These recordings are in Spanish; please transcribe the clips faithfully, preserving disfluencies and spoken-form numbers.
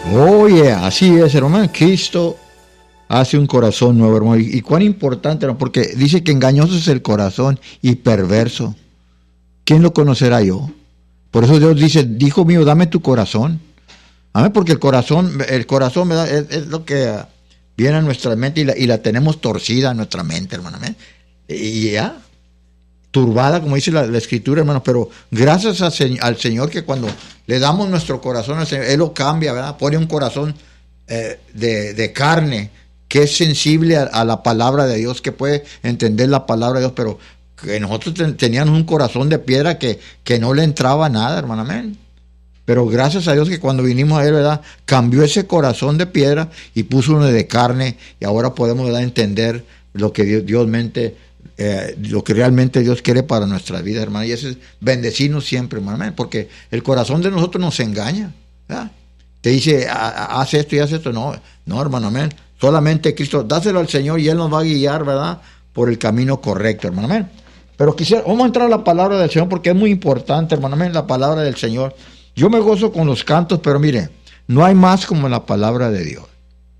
Oye, así es, hermano. Cristo hace un corazón nuevo, hermano. Y, y cuán importante, hermano, porque dice que engañoso es el corazón y perverso. ¿Quién lo conocerá yo? Por eso Dios dice, hijo mío, dame tu corazón. Amén, porque el corazón, el corazón ¿verdad? Es, es lo que viene a nuestra mente y la, y la tenemos torcida en nuestra mente, hermano. Amén. Y ya, turbada, como dice la, la Escritura, hermano. Pero gracias a, al Señor que cuando le damos nuestro corazón al Señor, Él lo cambia, ¿verdad? Pone un corazón eh, de, de carne, que es sensible a, a la palabra de Dios, que puede entender la palabra de Dios, pero que nosotros ten, teníamos un corazón de piedra que, que no le entraba nada, hermano, amén. Pero gracias a Dios que cuando vinimos a Él, ¿verdad? Cambió ese corazón de piedra y puso uno de carne, y ahora podemos, ¿verdad?, entender lo que Dios, Dios mente, eh, lo que realmente Dios quiere para nuestra vida, hermano. Y eso es bendecirnos siempre, hermano, amén, porque el corazón de nosotros nos engaña, ¿verdad? Te dice, haz esto y haz esto. No, no, hermano, amén. Solamente Cristo, dáselo al Señor y Él nos va a guiar, ¿verdad?, por el camino correcto, hermano, amén. Pero quisiera, vamos a entrar a la palabra del Señor porque es muy importante, hermano, amén, la palabra del Señor. Yo me gozo con los cantos, pero mire, no hay más como la palabra de Dios.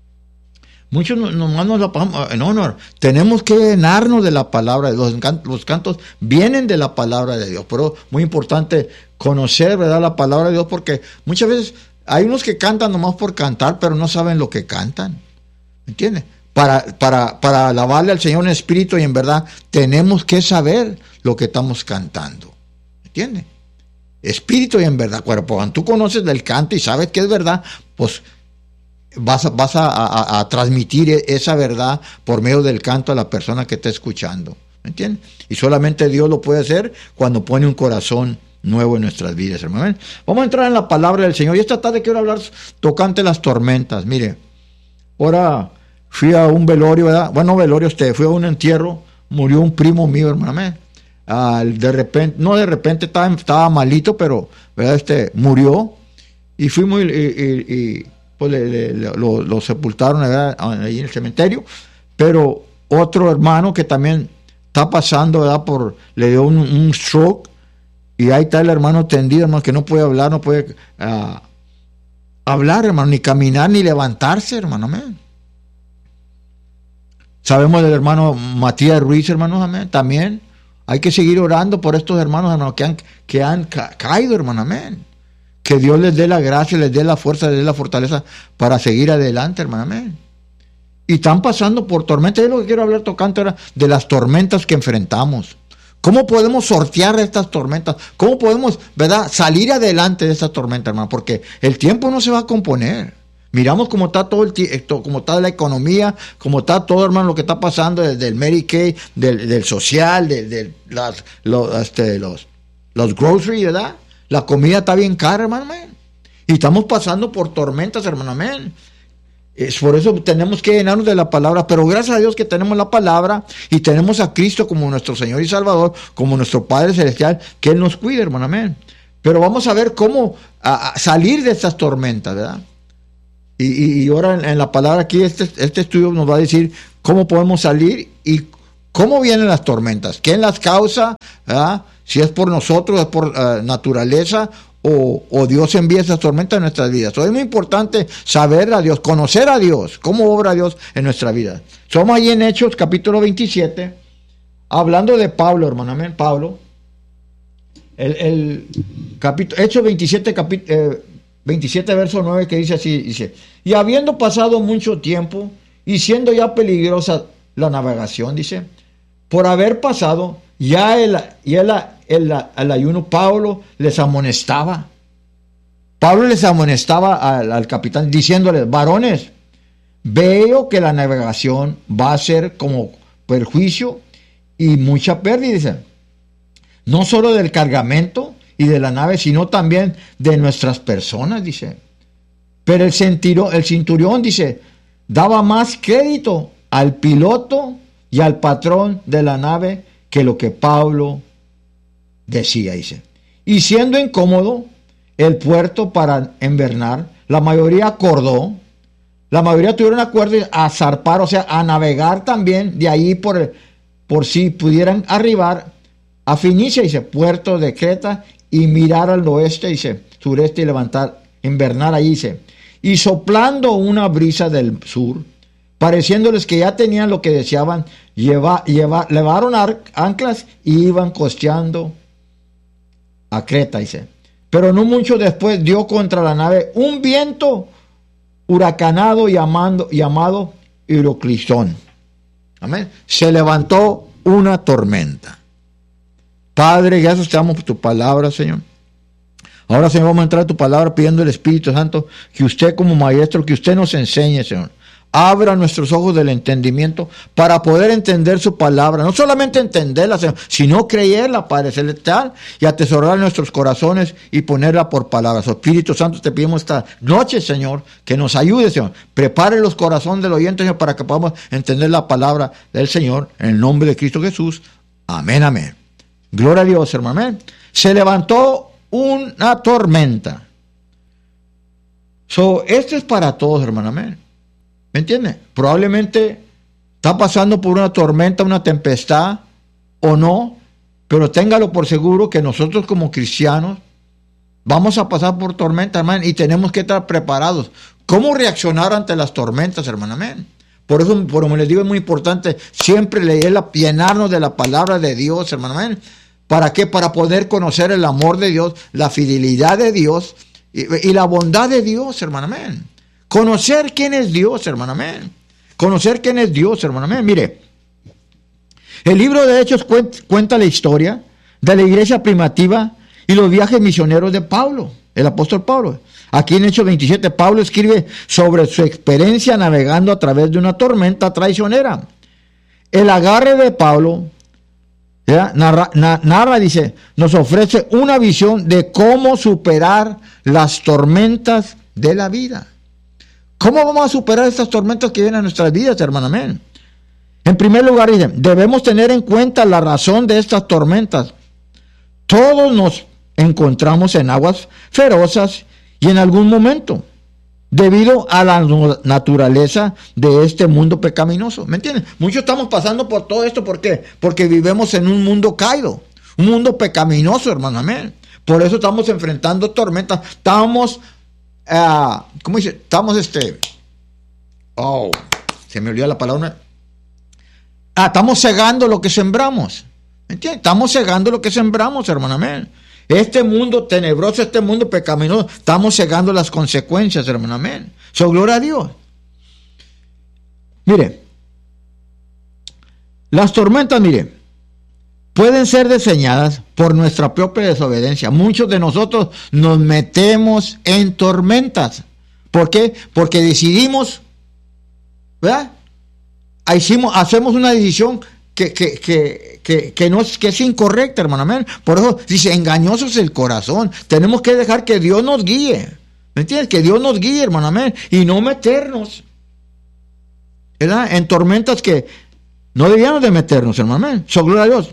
Muchos nomás nos la pasamos, no, no, tenemos que llenarnos de la palabra de Dios. Los cantos vienen de la palabra de Dios, pero muy importante conocer, ¿verdad?, la palabra de Dios, porque muchas veces hay unos que cantan nomás por cantar, pero no saben lo que cantan, ¿me entiendes? Para, para, para alabarle al Señor en espíritu y en verdad, tenemos que saber lo que estamos cantando, ¿me entiendes? Espíritu y en verdad, cuando tú conoces del canto y sabes que es verdad, pues vas, a, vas a, a, a transmitir esa verdad por medio del canto a la persona que está escuchando, ¿me entiendes? Y solamente Dios lo puede hacer cuando pone un corazón nuevo en nuestras vidas, hermano. Vamos a entrar en la palabra del Señor y esta tarde quiero hablar tocante las tormentas. Mire, ahora fui a un velorio, ¿verdad? Bueno, velorio usted, fui a un entierro, murió un primo mío, hermano. Uh, de repente, no de repente estaba, estaba malito, pero ¿verdad? Este murió y fuimos y, y, y pues le, le, le, lo, lo sepultaron, ¿verdad?, ahí en el cementerio. Pero otro hermano que también está pasando, ¿verdad?, por le dio un, un stroke y ahí está el hermano tendido, hermano, que no puede hablar, no puede uh, hablar, hermano, ni caminar ni levantarse, hermano, amén. Sabemos del hermano Matías Ruiz, hermanos, amén, también. Hay que seguir orando por estos hermanos, hermanos, que han, que han ca- caído, hermano, amén. Que Dios les dé la gracia, les dé la fuerza, les dé la fortaleza para seguir adelante, hermano, amén. Y están pasando por tormentas. Es lo que quiero hablar tocante ahora de las tormentas que enfrentamos. ¿Cómo podemos sortear estas tormentas? ¿Cómo podemos, verdad, salir adelante de estas tormentas, hermano? Porque el tiempo no se va a componer. Miramos cómo está todo el tiempo, cómo está la economía, cómo está todo, hermano, lo que está pasando desde el Medicaid, del, del social, de, de las, los, este, los, los groceries, ¿verdad? La comida está bien cara, hermano, amén. Y estamos pasando por tormentas, hermano, amén. Es por eso tenemos que llenarnos de la palabra, pero gracias a Dios que tenemos la palabra y tenemos a Cristo como nuestro Señor y Salvador, como nuestro Padre Celestial, que Él nos cuida, hermano, amén. Pero vamos a ver cómo a, a salir de estas tormentas, ¿verdad? Y, y, y ahora en, en la palabra aquí, este, este estudio nos va a decir cómo podemos salir y cómo vienen las tormentas, quién las causa, ¿verdad? Si es por nosotros, es por uh, naturaleza, o, o Dios envía esas tormentas en nuestras vidas. So, es muy importante saber a Dios, conocer a Dios, cómo obra Dios en nuestra vida. Somos ahí en Hechos, capítulo veintisiete, hablando de Pablo, hermano, amén, Pablo. El, el capítulo, Hechos veintisiete, capítulo... Eh, veintisiete, verso nueve, que dice así, dice, y habiendo pasado mucho tiempo, y siendo ya peligrosa la navegación, dice, por haber pasado, ya el, ya el, el, el ayuno, Pablo les amonestaba, Pablo les amonestaba al, al capitán, diciéndoles, varones, veo que la navegación va a ser como perjuicio y mucha pérdida, dice, no solo del cargamento, y de la nave, sino también de nuestras personas, dice. Pero el centurión, el centurión, dice, daba más crédito al piloto y al patrón de la nave que lo que Pablo decía, dice. Y siendo incómodo el puerto para invernar, la mayoría acordó, la mayoría tuvieron acuerdo a zarpar, o sea, a navegar también de ahí por, por si pudieran arribar a Fenicia, dice, puerto de Creta, y mirar al oeste, dice, sureste, y levantar, invernar allí, dice. y soplando una brisa del sur, pareciéndoles que ya tenían lo que deseaban, lleva, lleva, levaron anclas y iban costeando a Creta, dice. Pero no mucho después dio contra la nave un viento huracanado llamando, llamado Euroclistón. Amén. Se levantó una tormenta. Padre, gracias te damos por tu palabra, Señor. Ahora, Señor, vamos a entrar a tu palabra pidiendo al Espíritu Santo que usted como maestro, que usted nos enseñe, Señor. Abra nuestros ojos del entendimiento para poder entender su palabra. No solamente entenderla, Señor, sino creerla, Padre Celestial, y atesorarla en nuestros corazones y ponerla por palabras. Espíritu Santo, te pedimos esta noche, Señor, que nos ayude, Señor. Prepare los corazones del oyente, Señor, para que podamos entender la palabra del Señor en el nombre de Cristo Jesús. Amén, amén. Gloria a Dios, hermano. Amén. Se levantó una tormenta. So, esto es para todos, hermano. Amén. ¿Me entiende? Probablemente está pasando por una tormenta, una tempestad, o no, pero téngalo por seguro que nosotros como cristianos vamos a pasar por tormentas, hermano, y tenemos que estar preparados. ¿Cómo reaccionar ante las tormentas, hermano? Amén. Por eso, por como les digo, es muy importante siempre leerla, llenarnos de la palabra de Dios, hermano. Amén. ¿Para qué? Para poder conocer el amor de Dios, la fidelidad de Dios y, y la bondad de Dios, hermano. Amén. Conocer quién es Dios, hermano, amén. Conocer quién es Dios, hermano, amén. Mire, el libro de Hechos cuenta, cuenta la historia de la iglesia primitiva y los viajes misioneros de Pablo, el apóstol Pablo. Aquí en Hechos veintisiete, Pablo escribe sobre su experiencia navegando a través de una tormenta traicionera. El agarre de Pablo, ¿ya? narra, na, narra, dice, nos ofrece una visión de cómo superar las tormentas de la vida. ¿Cómo vamos a superar estas tormentas que vienen a nuestras vidas, hermano? Amén. En primer lugar, dice, debemos tener en cuenta la razón de estas tormentas. Todos nos encontramos en aguas ferozas y en algún momento, debido a la naturaleza de este mundo pecaminoso. ¿Me entienden? Muchos estamos pasando por todo esto. ¿Por qué? Porque vivimos en un mundo caído, un mundo pecaminoso, hermano. Amén. Por eso estamos enfrentando tormentas. Estamos... Uh, ¿Cómo dice? Estamos este. Oh, se me olvidó la palabra. Ah, estamos cegando lo que sembramos. ¿Me entiendes? Estamos cegando lo que sembramos, hermano. Amén. Este mundo tenebroso, este mundo pecaminoso, estamos cegando las consecuencias, hermano. Amén. So, gloria a Dios. Mire, las tormentas, mire, pueden ser diseñadas por nuestra propia desobediencia. Muchos de nosotros nos metemos en tormentas. ¿Por qué? Porque decidimos, ¿verdad? Hicimos, hacemos una decisión que, que, que, que, que, no es, que es incorrecta, hermano. Amén. Por eso dice, engañoso es el corazón. Tenemos que dejar que Dios nos guíe. ¿Me entiendes? Que Dios nos guíe, hermano. Amén. Y no meternos, ¿verdad?, en tormentas que no debíamos de meternos, hermano. Amén. So, gloria a Dios.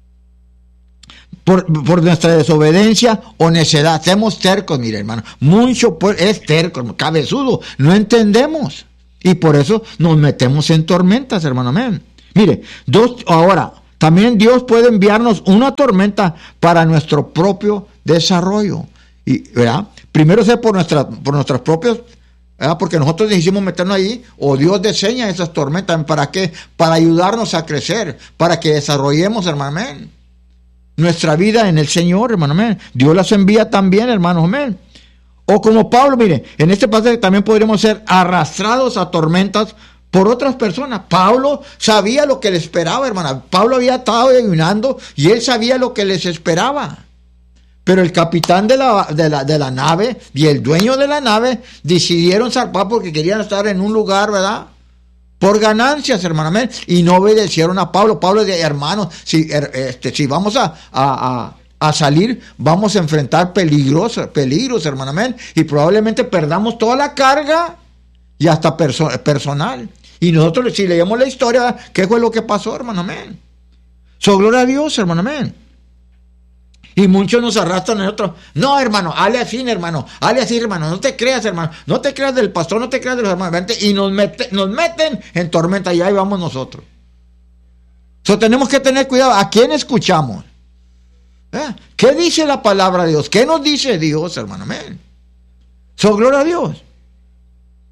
Por, por nuestra desobediencia o necedad. Somos tercos, mire, hermano. Mucho por, es terco, cabezudo. No entendemos. Y por eso nos metemos en tormentas, hermano. Amén. Mire, dos, ahora, también Dios puede enviarnos una tormenta para nuestro propio desarrollo. Y, ¿verdad? Primero sea por, nuestra, por nuestros propios, ¿verdad?, porque nosotros decidimos meternos ahí, o Dios diseña esas tormentas. ¿Para qué? Para ayudarnos a crecer, para que desarrollemos, hermano. Amén, nuestra vida en el Señor, hermano. Amén. Dios las envía también, hermanos. Amén. O como Pablo, mire, en este pasaje también podríamos ser arrastrados a tormentas por otras personas. Pablo sabía lo que le esperaba, hermano. Pablo había estado ayunando y él sabía lo que les esperaba. Pero el capitán de la, de la, de la nave y el dueño de la nave decidieron zarpar porque querían estar en un lugar, ¿verdad?, por ganancias, hermano. Amén. Y no obedecieron a Pablo. Pablo decía, hermano, si, este, si vamos a, a, a salir, vamos a enfrentar peligros, peligros, hermano. Amén. Y probablemente perdamos toda la carga y hasta perso personal. Y nosotros, si leemos la historia, ¿qué fue lo que pasó, hermano? Amén. So, gloria a Dios, hermano. Amén. Y muchos nos arrastran en otro. No, hermano, hale así, hermano. Hale así, hermano. No te creas, hermano. No te creas del pastor, no te creas de los hermanos. Y nos, mete, nos meten en tormenta y ahí vamos nosotros. So, tenemos que tener cuidado. ¿A quién escuchamos? ¿Eh? ¿Qué dice la palabra de Dios? ¿Qué nos dice Dios, hermano? Amén. So, gloria a Dios.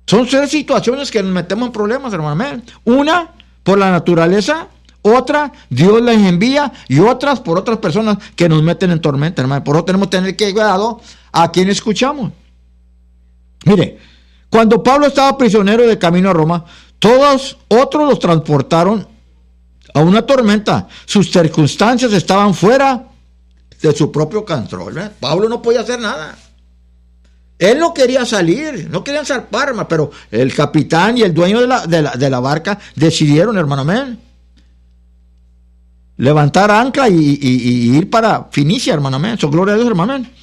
Son tres situaciones que nos metemos en problemas, hermano. Una, por la naturaleza. Otra, Dios las envía. Y otras, por otras personas que nos meten en tormenta, hermano. Por eso tenemos que tener que cuidado a quien escuchamos. Mire, cuando Pablo estaba prisionero de camino a Roma, todos otros los transportaron a una tormenta. Sus circunstancias estaban fuera de su propio control. ¿eh? Pablo no podía hacer nada. Él no quería salir, no querían zarpar, pero el capitán y el dueño de la, de la, de la barca decidieron, hermano, amén, levantar ancla y, y, y ir para Finicia, hermano, amén. So, gloria a Dios, hermano, amén.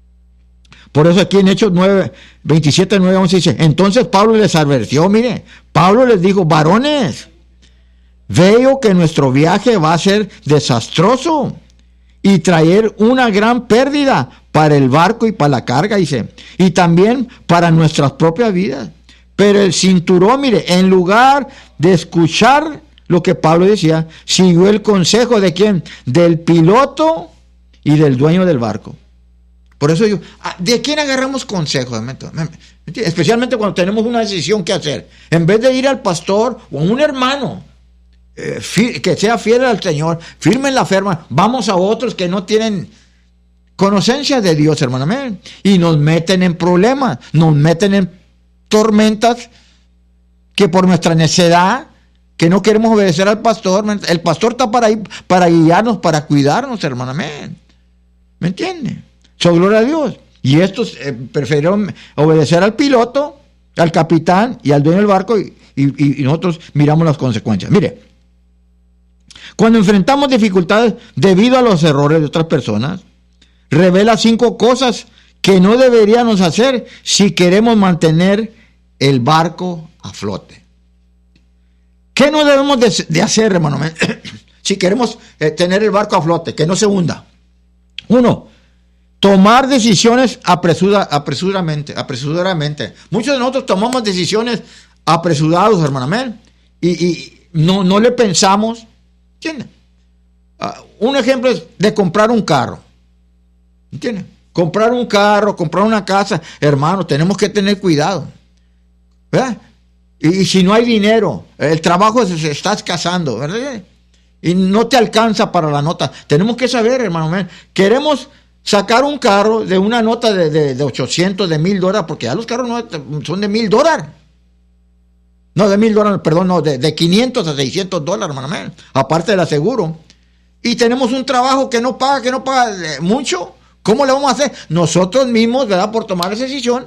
Por eso aquí en Hechos nueve, veintisiete, nueve, once dice, entonces Pablo les advirtió, mire, Pablo les dijo, varones, veo que nuestro viaje va a ser desastroso y traer una gran pérdida para el barco y para la carga, dice, y también para nuestras propias vidas. Pero el cinturón, mire, en lugar de escuchar lo que Pablo decía, siguió el consejo de quién, del piloto y del dueño del barco. Por eso yo, ¿de quién agarramos consejos? Especialmente cuando tenemos una decisión que hacer. En vez de ir al pastor o a un hermano eh, que sea fiel al Señor, firme en la ferma, vamos a otros que no tienen conocencia de Dios, hermano, amén. Y nos meten en problemas, nos meten en tormentas que por nuestra necedad, que no queremos obedecer al pastor, el pastor está para, ir, para guiarnos, para cuidarnos, hermano, amén. ¿Me entiende? So, gloria a Dios. Y estos eh, prefirieron obedecer al piloto, al capitán y al dueño del barco y, y, y nosotros miramos las consecuencias. Mire, cuando enfrentamos dificultades debido a los errores de otras personas, revela cinco cosas que no deberíamos hacer si queremos mantener el barco a flote. ¿Qué no debemos de, de hacer, hermano? Si queremos eh, tener el barco a flote, que no se hunda. Uno, tomar decisiones apresura, apresuradamente, apresuradamente. Muchos de nosotros tomamos decisiones apresurados, hermano, amén. Y, y no, no le pensamos. ¿Entiendes? Uh, un ejemplo es de comprar un carro. ¿Entiendes? Comprar un carro, comprar una casa. Hermano, tenemos que tener cuidado. ¿Verdad? Y, y si no hay dinero, el trabajo se, se está escasando, ¿verdad? Y no te alcanza para la nota. Tenemos que saber, hermano, amén. Queremos sacar un carro de una nota de, de, de ochocientos, de mil dólares, porque ya los carros no son de mil dólares. No, de mil dólares, perdón, no, de, de quinientos a seiscientos dólares, hermano, aparte del aseguro. Y tenemos un trabajo que no paga, que no paga eh, mucho. ¿Cómo le vamos a hacer? Nosotros mismos, ¿verdad? Por tomar esa decisión,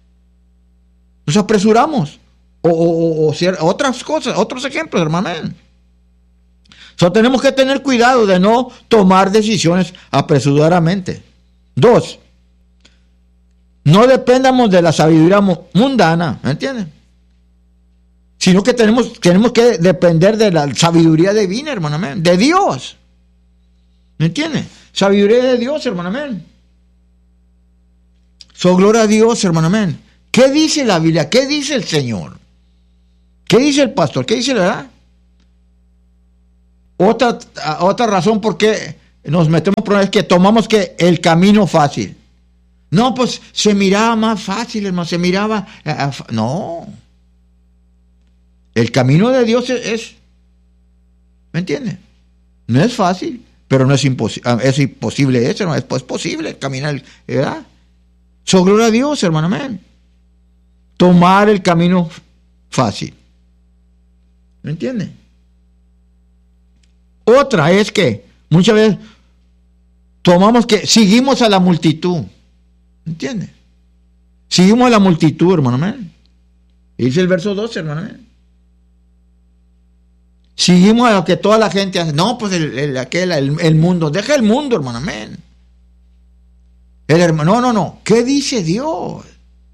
nos apresuramos. O, o, o, o otras cosas, otros ejemplos, hermano. So, tenemos que tener cuidado de no tomar decisiones apresuradamente. Dos, no dependamos de la sabiduría mundana, ¿me entienden? Sino que tenemos, tenemos que depender de la sabiduría divina, hermano, amén, de Dios. ¿Me entienden? Sabiduría de Dios, hermano, amén. So, gloria a Dios, hermano, amén. ¿Qué dice la Biblia? ¿Qué dice el Señor? ¿Qué dice el pastor? ¿Qué dice la verdad? Otra, otra razón por qué nos metemos en problemas es que tomamos que el camino fácil. No, pues se miraba más fácil, hermano, se miraba... Eh, no. El camino de Dios es, es ¿me entiende? No es fácil, pero no es imposible, es imposible eso, no es, es posible caminar, ¿verdad? So, gloria a Dios, hermano, amén. Tomar el camino fácil. ¿Me entiende? Otra es que muchas veces tomamos que seguimos a la multitud. ¿Entiendes? Seguimos a la multitud, hermano, amén. Dice el verso doce, hermano, amén. Seguimos a lo que toda la gente hace. No, pues el, el, aquel, el, el mundo. Deja el mundo, hermano, amén. El hermano, no, no, no. ¿Qué dice Dios?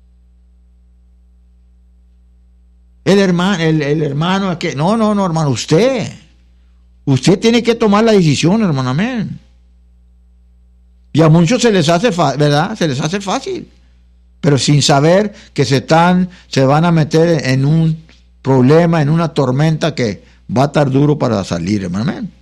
El hermano, el, el hermano, que no, no, no, hermano, usted. Usted tiene que tomar la decisión, hermano, amén. Y a muchos se les hace, ¿verdad? Se les hace fácil. Pero sin saber que se están, se van a meter en un problema, en una tormenta que va a estar duro para salir, hermano, amén.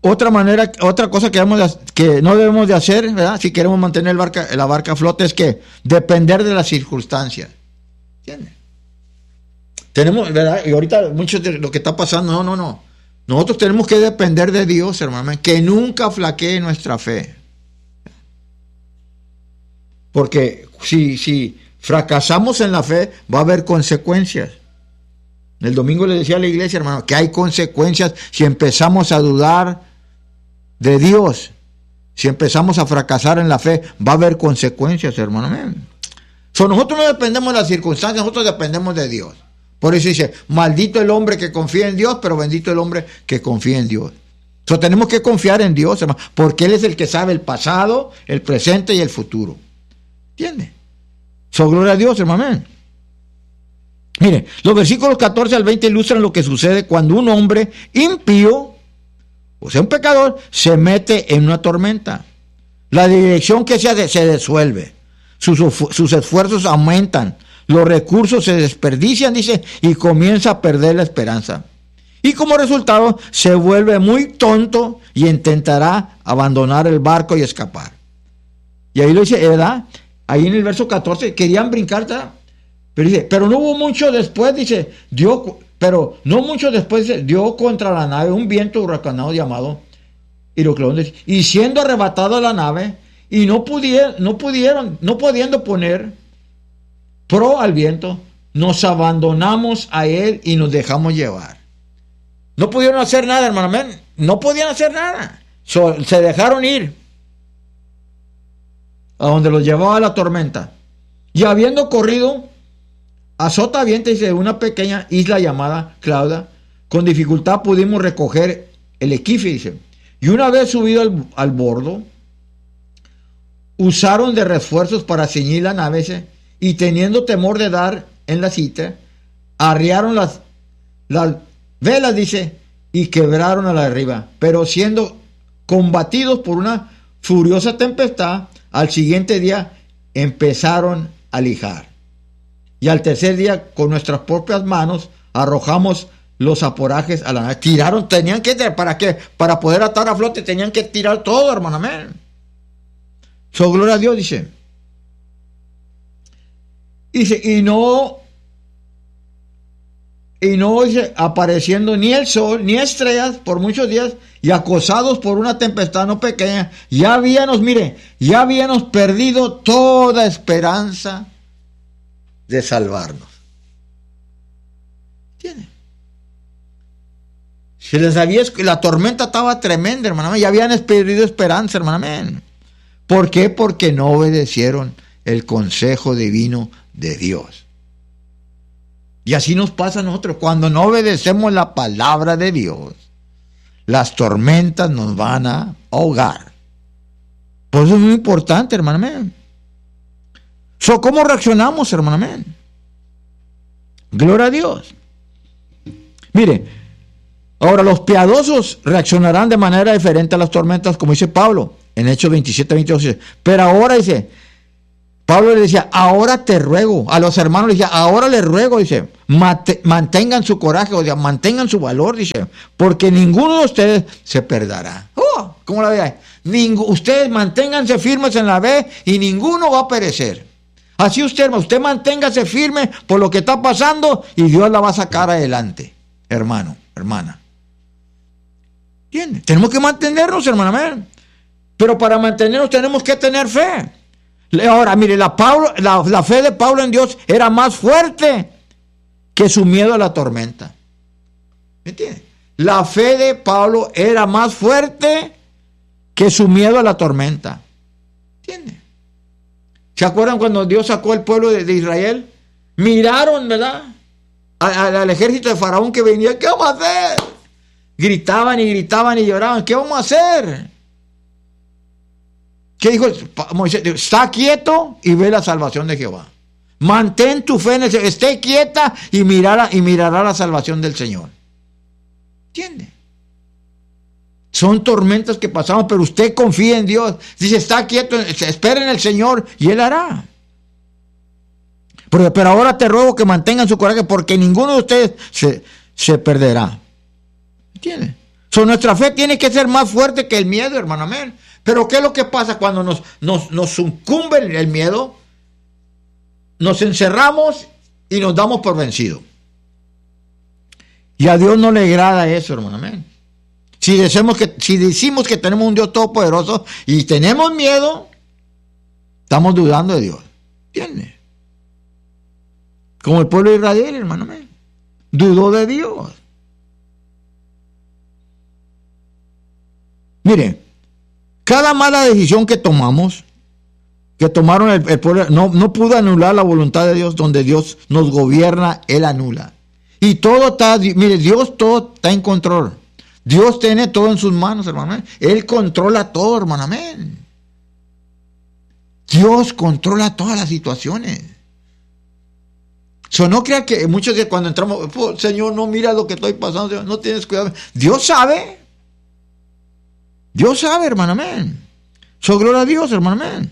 Otra manera, otra cosa que, debemos de, que no debemos de hacer, ¿verdad? Si queremos mantener el barca, la barca a flote, es que depender de las circunstancias. ¿Entiendes? Tenemos, ¿verdad? Y ahorita mucho de lo que está pasando, no, no, no. Nosotros tenemos que depender de Dios, hermano, que nunca flaquee nuestra fe. Porque si, si fracasamos en la fe, va a haber consecuencias. El domingo le decía a la iglesia, hermano, que hay consecuencias si empezamos a dudar de Dios. Si empezamos a fracasar en la fe, va a haber consecuencias, hermano. So, nosotros no dependemos de las circunstancias, nosotros dependemos de Dios. Por eso dice, maldito el hombre que confía en Dios, pero bendito el hombre que confía en Dios. So, tenemos que confiar en Dios, hermano, porque Él es el que sabe el pasado, el presente y el futuro. ¿Entiende? So, gloria a Dios, hermano. Mire, los versículos catorce al veinte ilustran lo que sucede cuando un hombre impío, o sea, un pecador, se mete en una tormenta. La dirección que se hace se disuelve. Sus, sus esfuerzos aumentan. Los recursos se desperdician, dice, y comienza a perder la esperanza. Y como resultado, se vuelve muy tonto y intentará abandonar el barco y escapar. Y ahí lo dice, ¿verdad? Ahí en el verso catorce, querían brincar, ¿verdad? Pero dice, pero no hubo mucho después, dice, dio, pero no mucho después, dice, dio contra la nave un viento huracanado llamado Huracán, y siendo arrebatado a la nave, y no pudieron, no pudieron, no pudiendo poner pro al viento, nos abandonamos a él y nos dejamos llevar. No pudieron hacer nada, hermano, no podían hacer nada, so, se dejaron ir a donde los llevaba la tormenta, y habiendo corrido a sotaviento, dice, una pequeña isla llamada Clauda, con dificultad pudimos recoger el equife, dice, y una vez subido al, al bordo, usaron de refuerzos para ceñir la nave, dice, y teniendo temor de dar en la cita, arriaron las, las velas, dice, y quebraron a la arriba, pero siendo combatidos por una furiosa tempestad, al siguiente día empezaron a lijar. Y al tercer día, con nuestras propias manos, arrojamos los aporajes a la nave. Tiraron, tenían que, ¿para qué? Para poder atar a flote, tenían que tirar todo, hermano, amén. So, gloria a Dios, dice. Dice, y no, y no, dice, apareciendo ni el sol, ni estrellas por muchos días, y acosados por una tempestad no pequeña, ya habíamos, mire, ya habíamos perdido toda esperanza de salvarnos. ¿Entienden? Se les había, la tormenta estaba tremenda, hermano, ya habían perdido esperanza, hermano. ¿Por qué? Porque no obedecieron el consejo divino de Dios. Y así nos pasa a nosotros, cuando no obedecemos la palabra de Dios, las tormentas nos van a ahogar. Por eso es muy importante, hermano. So, ¿cómo reaccionamos, hermano? Gloria a Dios. Mire, ahora los piadosos reaccionarán de manera diferente a las tormentas, como dice Pablo en Hechos veintisiete, veintidós. Pero ahora dice, Pablo le decía, ahora te ruego, a los hermanos le decía, ahora les ruego, dice, mantengan su coraje, o sea, mantengan su valor, dice, porque ninguno de ustedes se perderá. Oh, ¿cómo la ve? Ningú, ustedes manténganse firmes en la fe y ninguno va a perecer. Así usted, hermano, usted manténgase firme por lo que está pasando y Dios la va a sacar adelante, hermano, hermana. ¿Entiende? Tenemos que mantenernos, hermano. Pero para mantenernos tenemos que tener fe. Ahora, mire, la, Pablo, la, la fe de Pablo en Dios era más fuerte que su miedo a la tormenta. ¿Me entiende? La fe de Pablo era más fuerte que su miedo a la tormenta. ¿Entiende? ¿Se acuerdan cuando Dios sacó al pueblo de, de Israel? Miraron, ¿verdad? Al, al ejército de Faraón que venía. ¿Qué vamos a hacer? Gritaban y gritaban y lloraban. ¿Qué vamos a hacer? ¿Qué dijo Moisés? Está quieto y ve la salvación de Jehová. Mantén tu fe en el Señor. Esté quieta y mirará, y mirará la salvación del Señor. ¿Entiende? Son tormentas que pasamos, pero usted confía en Dios. Dice, está quieto, espera en el Señor y Él hará. Pero, pero ahora te ruego que mantengan su coraje, porque ninguno de ustedes se, se perderá. ¿Entiende? So, nuestra fe tiene que ser más fuerte que el miedo, hermano, amén. Pero ¿qué es lo que pasa cuando nos, nos, nos sucumbe el miedo? Nos encerramos y nos damos por vencidos. Y a Dios no le agrada eso, hermano, amén. Si decimos que, si decimos que tenemos un Dios todopoderoso y tenemos miedo, estamos dudando de Dios. ¿Entiendes? Como el pueblo de Israel, hermano, amén. Dudó de Dios. Mire, cada mala decisión que tomamos, que tomaron el, el pueblo, no, no pudo anular la voluntad de Dios. Donde Dios nos gobierna, Él anula. Y todo está, mire, Dios todo está en control. Dios tiene todo en sus manos, hermano. Él controla todo, hermano. Amén. Dios controla todas las situaciones. So, no crea que muchos de cuando entramos, oh, Señor, no mira lo que estoy pasando, no tienes cuidado. Dios sabe. Dios sabe, hermano, amén. So, gloria a Dios, hermano, amén.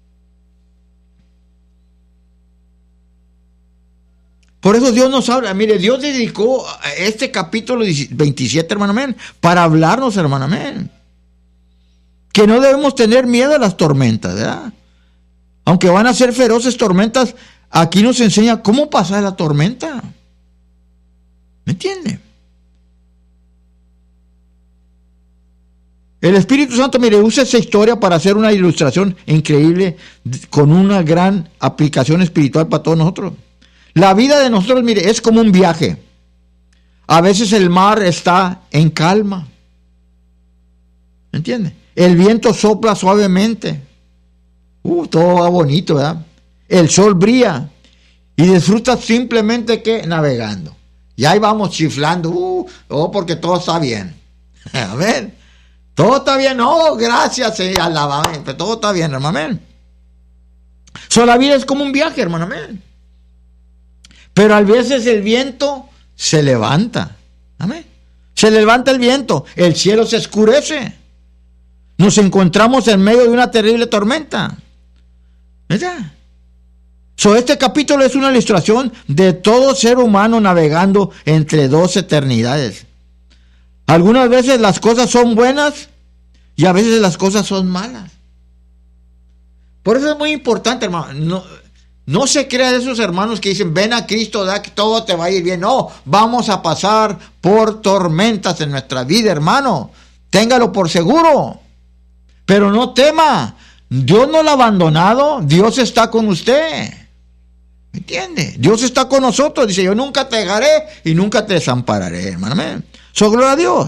Por eso Dios nos habla. Mire, Dios dedicó este capítulo veintisiete, hermano, amén, para hablarnos, hermano, amén. Que no debemos tener miedo a las tormentas, ¿verdad? Aunque van a ser feroces tormentas, aquí nos enseña cómo pasar la tormenta. ¿Me entiende? El Espíritu Santo, mire, usa esa historia para hacer una ilustración increíble con una gran aplicación espiritual para todos nosotros. La vida de nosotros, mire, es como un viaje. A veces el mar está en calma. ¿Me entiende? El viento sopla suavemente. Uh, todo va bonito, ¿verdad? El sol brilla. Y disfrutas simplemente que navegando. Y ahí vamos chiflando. Uh, oh, porque todo está bien. A ver. Todo está bien. Oh, gracias. Eh, alabame. Pero todo está bien, hermano. Amén. So, la vida es como un viaje, hermano. Amén. Pero a veces el viento se levanta. Amén. Se levanta el viento. El cielo se oscurece. Nos encontramos en medio de una terrible tormenta. ¿Verdad? So, este capítulo es una ilustración de todo ser humano navegando entre dos eternidades. Algunas veces las cosas son buenas y a veces las cosas son malas. Por eso es muy importante, hermano. No, no se crea de esos hermanos que dicen, ven a Cristo, da que todo te va a ir bien. No, vamos a pasar por tormentas en nuestra vida, hermano. Téngalo por seguro. Pero no tema. Dios no lo ha abandonado. Dios está con usted. ¿Me entiende? Dios está con nosotros. Dice, yo nunca te dejaré y nunca te desampararé, hermano. Amén. So, gloria a Dios.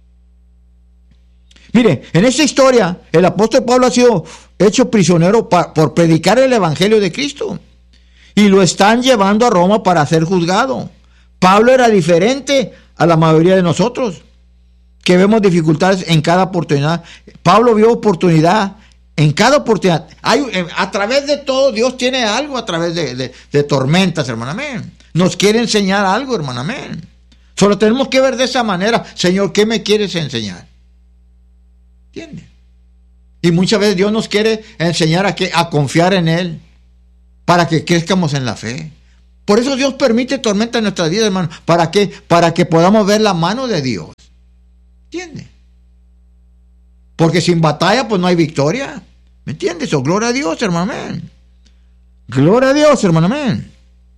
Mire, en esta historia, el apóstol Pablo ha sido hecho prisionero pa, por predicar el evangelio de Cristo. Y lo están llevando a Roma para ser juzgado. Pablo era diferente a la mayoría de nosotros, que vemos dificultades en cada oportunidad. Pablo vio oportunidad en cada oportunidad. Hay, a través de todo, Dios tiene algo a través de, de, de tormentas, hermano. Amén. Nos quiere enseñar algo, hermano. Amén. Solo tenemos que ver de esa manera. Señor, ¿qué me quieres enseñar? ¿Entiendes? Y muchas veces Dios nos quiere enseñar a, que, a confiar en Él, para que crezcamos en la fe. Por eso Dios permite tormentas en nuestras vidas, hermano. ¿Para qué? Para que podamos ver la mano de Dios. ¿Entiendes? Porque sin batalla, pues no hay victoria. ¿Me entiendes? Oh, gloria a Dios, hermano. Amén. Gloria a Dios, hermano. Amén.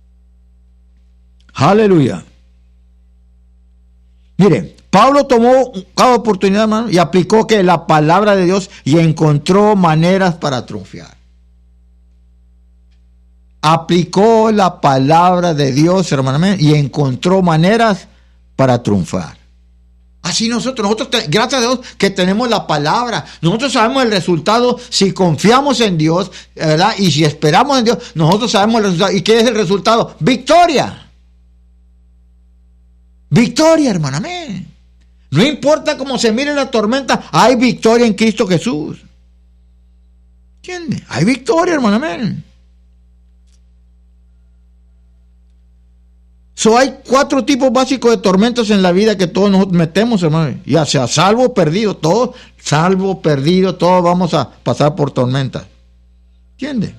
Aleluya. Mire, Pablo tomó cada oportunidad, hermano, y aplicó que la palabra de Dios y encontró maneras para triunfar. Aplicó la palabra de Dios, hermano, y encontró maneras para triunfar. Así nosotros, nosotros, gracias a Dios que tenemos la palabra. Nosotros sabemos el resultado si confiamos en Dios, ¿verdad? Y si esperamos en Dios, nosotros sabemos el resultado. ¿Y qué es el resultado? Victoria. Victoria, hermano, amén. No importa cómo se mire la tormenta, hay victoria en Cristo Jesús. ¿Entiendes? Hay victoria, hermano, amén. So, hay cuatro tipos básicos de tormentas en la vida que todos nos metemos, hermano. Ya sea salvo o perdido, todos, salvo, perdido, todos vamos a pasar por tormentas. ¿Entiendes?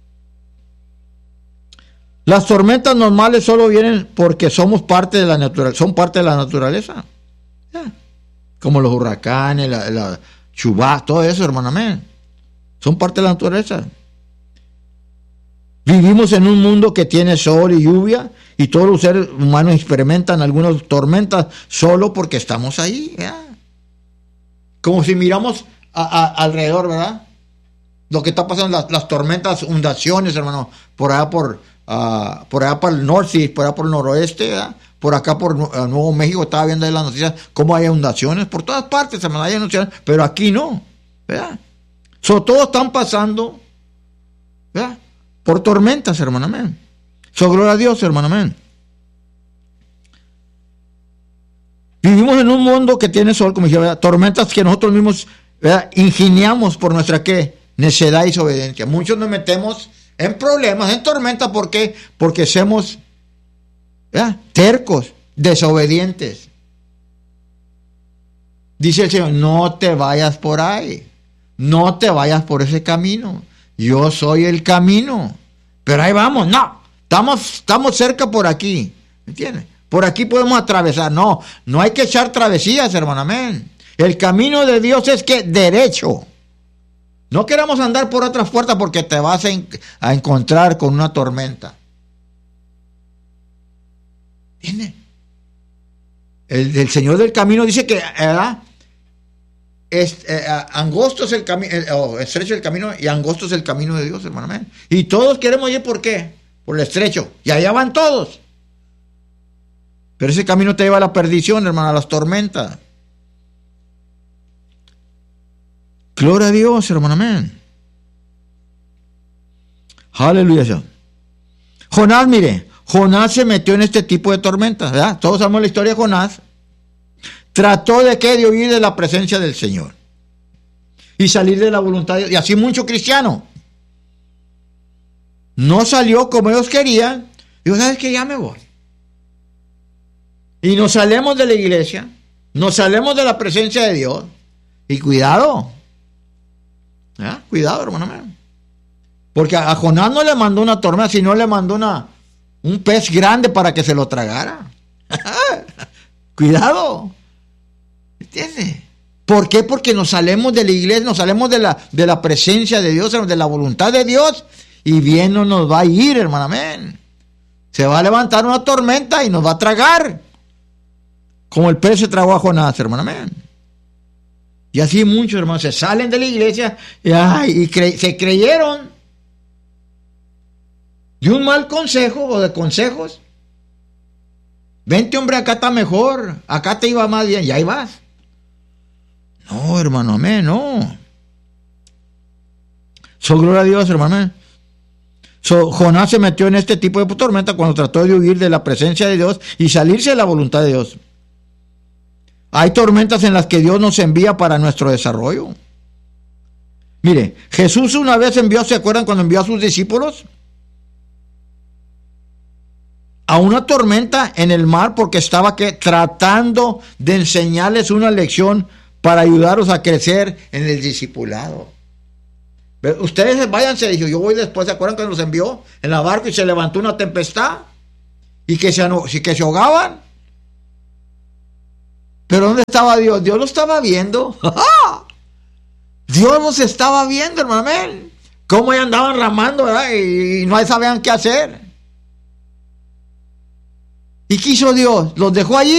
Las tormentas normales solo vienen porque somos parte de la naturaleza, son parte de la naturaleza. Ya. como los huracanes, la, la chubascos, todo eso, hermano, amén. Son parte de la naturaleza. Vivimos en un mundo que tiene sol y lluvia, y todos los seres humanos experimentan algunas tormentas solo porque estamos ahí, ¿verdad? Como si miramos a, a, alrededor, ¿verdad? Lo que está pasando, las, las tormentas, inundaciones, hermano, por allá por, uh, por allá para el norte, por allá por el noroeste, ¿verdad? Por acá por uh, Nuevo México, estaba viendo ahí las noticias, cómo hay inundaciones, por todas partes, hermano, hay inundaciones, pero aquí no, ¿verdad? So, todos están pasando, ¿verdad? Por tormentas, hermano, amén. So, gloria a Dios, hermano, amén. Vivimos en un mundo que tiene sol, como dije, ¿verdad? Tormentas que nosotros mismos, ¿verdad?, ingeniamos por nuestra, ¿qué?, necedad y desobediencia. Muchos nos metemos en problemas, en tormentas, ¿por qué? Porque somos, ¿verdad?, tercos, desobedientes. Dice el Señor, no te vayas por ahí, no te vayas por ese camino. Yo soy el camino. Pero ahí vamos, no, estamos, estamos cerca por aquí, ¿entiendes? Por aquí podemos atravesar. No, no hay que echar travesías, hermano, amén. El camino de Dios es que derecho. No queramos andar por otras puertas porque te vas a, en, a encontrar con una tormenta. ¿Entiendes? El, el Señor del camino dice que, ¿verdad?, Es, eh, angosto es el camino, eh, oh, estrecho es el camino y angosto es el camino de Dios, hermano, amén. Y todos queremos ir, ¿por qué? Por el estrecho, y allá van todos. Pero ese camino te lleva a la perdición, hermano, a las tormentas. Gloria a Dios, hermano, amén. Aleluya. Jonás, mire, Jonás se metió en este tipo de tormentas, ¿verdad? Todos sabemos la historia de Jonás. Trató de qué, de huir de la presencia del Señor y salir de la voluntad de Dios. Y así muchos cristianos. No salió como ellos querían. Digo, ¿sabes qué? Ya me voy. Y nos salemos de la iglesia, nos salemos de la presencia de Dios. Y cuidado. ¿Ah? Cuidado, hermano mío. Porque a Jonás no le mandó una tormenta, sino le mandó una, un pez grande para que se lo tragara. Cuidado. ¿Entiendes? ¿Por qué? Porque nos salemos de la iglesia, nos salemos de la, de la presencia de Dios, de la voluntad de Dios, y bien no nos va a ir, hermano, amén. Se va a levantar una tormenta y nos va a tragar, como el pez se tragó a Jonás, hermano, amén. Y así muchos, hermanos, se salen de la iglesia y, ay, y cre- se creyeron de un mal consejo o de consejos. Vente, hombre, acá está mejor, acá te iba más bien, y ahí vas. No, hermano, amén, no. So, gloria a Dios, hermano, amén. So, Jonás se metió en este tipo de tormenta cuando trató de huir de la presencia de Dios y salirse de la voluntad de Dios. Hay tormentas en las que Dios nos envía para nuestro desarrollo. Mire, Jesús una vez envió, ¿se acuerdan cuando envió a sus discípulos? A una tormenta en el mar porque estaba que tratando de enseñarles una lección para ayudarlos a crecer en el discipulado. Ustedes váyanse, dijo, yo voy después. ¿Se acuerdan cuando los envió en la barca y se levantó una tempestad? Y que se, que se ahogaban. Pero ¿dónde estaba Dios? Dios lo estaba viendo. Dios los estaba viendo, hermano. Cómo ya andaban ramando, ¿verdad? Y no sabían qué hacer. ¿Y qué hizo Dios? Los dejó allí.